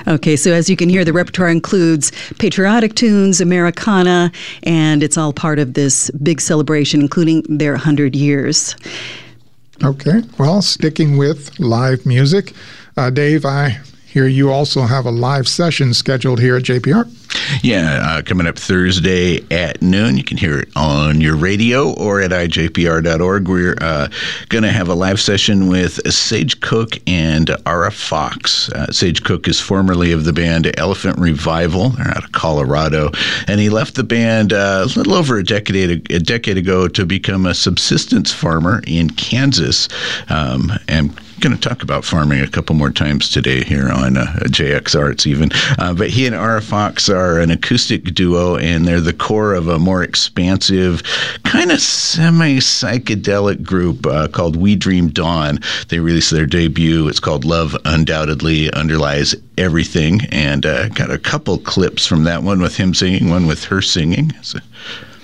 Okay, so as you can hear, the repertoire includes patriotic tunes, Americana, and it's all part of this big celebration, including their 100 years. Okay, well, sticking with live music, Dave, I hear you also have a live session scheduled here at JPR. Yeah, coming up Thursday at noon. You can hear it on your radio or at ijpr.org. We're going to have a live session with Sage Cook and Ara Fox. Sage Cook is formerly of the band Elephant Revival. They're out of Colorado. And he left the band a little over a decade ago to become a subsistence farmer in Kansas. And going to talk about farming a couple more times today here on JX Arts even. But he and Ara Fox are an acoustic duo, and they're the core of a more expansive, kind of semi-psychedelic group called We Dream Dawn. They released their debut. It's called Love Undoubtedly Underlies Everything, and got a couple clips from that one with him singing, one with her singing. So